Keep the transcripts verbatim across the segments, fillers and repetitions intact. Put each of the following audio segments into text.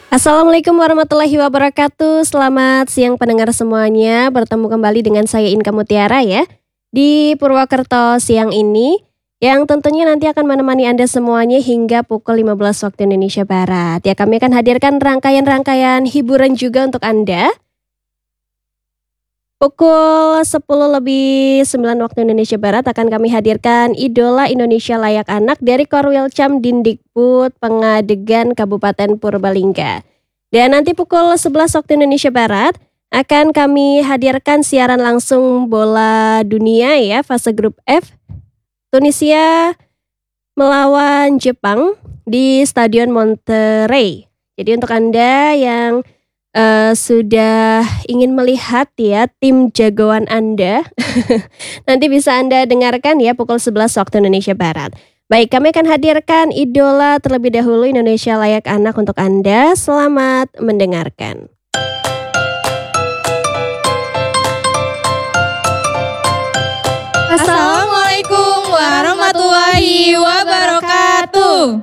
Assalamualaikum warahmatullahi wabarakatuh. Selamat siang pendengar semuanya. Bertemu kembali dengan saya Inka Mutiara ya di Purwokerto siang ini, yang tentunya nanti akan menemani Anda semuanya hingga pukul lima belas waktu Indonesia Barat. Ya, kami akan hadirkan rangkaian-rangkaian hiburan juga untuk Anda. Pukul sepuluh lebih sembilan waktu Indonesia Barat akan kami hadirkan Idola Indonesia Layak Anak dari Korwilcam Dindikbud Pengadegan Kabupaten Purbalingga. Dan nanti pukul sebelas waktu Indonesia Barat akan kami hadirkan siaran langsung bola dunia ya, fase grup F. Tunisia melawan Jepang di Stadion Monterrey. Jadi untuk Anda yang Uh, sudah ingin melihat ya tim jagoan Anda, nanti bisa Anda dengarkan ya pukul sebelas waktu Indonesia Barat. Baik, kami akan hadirkan Idola terlebih dahulu, Indonesia Layak Anak untuk Anda. Selamat mendengarkan. Assalamualaikum warahmatullahi wabarakatuh.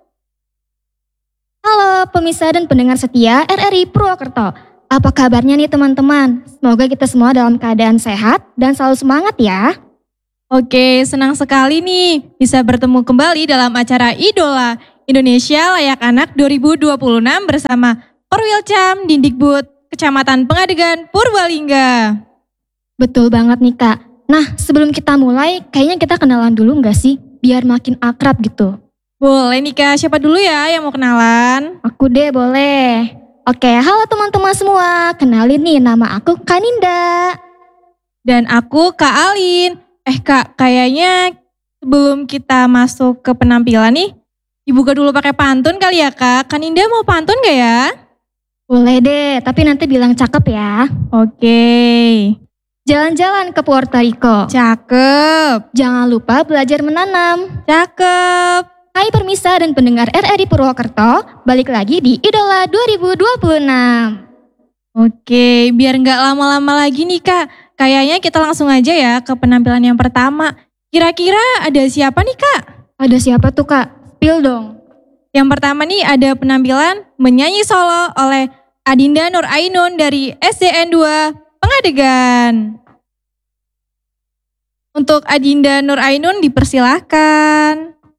Halo pemirsa dan pendengar setia R R I Purwokerto. Apa kabarnya nih teman-teman? Semoga kita semua dalam keadaan sehat dan selalu semangat ya. Oke, senang sekali nih bisa bertemu kembali dalam acara Idola Indonesia Layak Anak dua ribu dua puluh enam bersama Korwilcam Dindikbud Kecamatan Pengadegan Purbalingga. Betul banget nih Kak. Nah, sebelum kita mulai, kayaknya kita kenalan dulu nggak sih? Biar makin akrab gitu. Boleh nih Kak, siapa dulu ya yang mau kenalan? Aku deh, boleh. Oke, halo teman-teman semua. Kenalin nih, nama aku Kaninda. Dan aku Kak Alin. Eh Kak, kayaknya sebelum kita masuk ke penampilan nih, dibuka dulu pakai pantun kali ya Kak. Kaninda mau pantun gak ya? Boleh deh, tapi nanti bilang cakep ya. Oke. Jalan-jalan ke Puerto Rico. Cakep. Jangan lupa belajar menanam. Cakep. Hai permisa dan pendengar R R I Purwokerto, balik lagi di Idola dua ribu dua puluh enam. Oke, biar nggak lama-lama lagi nih Kak, kayaknya kita langsung aja ya ke penampilan yang pertama. Kira-kira ada siapa nih Kak? Ada siapa tuh Kak? Spill dong. Yang pertama nih ada penampilan menyanyi solo oleh Adinda Nur Ainun dari S D N dua Pengadegan. Untuk Adinda Nur Ainun dipersilahkan.